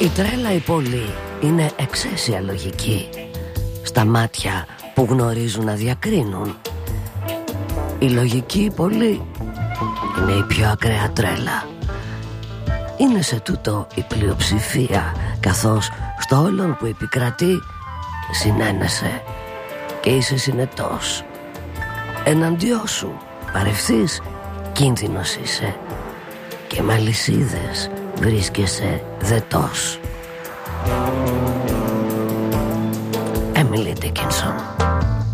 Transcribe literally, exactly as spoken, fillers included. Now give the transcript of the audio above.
Η τρέλα η πολύ είναι εξαίσια λογική στα μάτια που γνωρίζουν να διακρίνουν. Η λογική πολύ είναι η πιο ακραία τρέλα. Είναι σε τούτο η πλειοψηφία, καθώς στο όλον που επικρατεί συνένεσαι και είσαι συνετός. Εναντιό σου παρευθείς κίνδυνος είσαι και με αλυσίδες βρίσκεσαι δετός. Emily Dickinson.